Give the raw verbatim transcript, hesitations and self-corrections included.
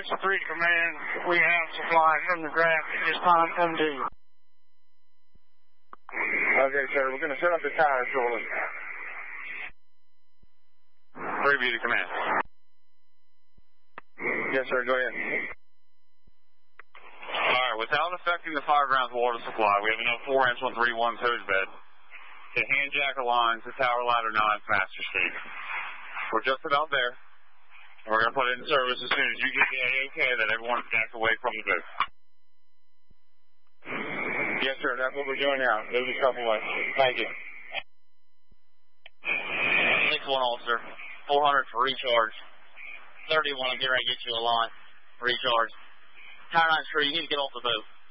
six three Command. We have supply from the draft at this time. M D. Okay, sir. We're going to set up the tires shortly. Preview to Command. Yes, sir. Go ahead. All right. Without affecting the firegrounds water supply, we have enough four inch one three one hose bed to hand jack a line to tower ladder nine master state. We're just about there. We're going to put it in service as soon as you get the A O K that everyone's backed away from the booth. Yes, sir. That's what we're doing now. Move a couple ways. Thank you. six one officer. four hundred for recharge. thirty-one, I'm getting ready to get you a line. Recharge. Tower nine tree, you need to get off the boat.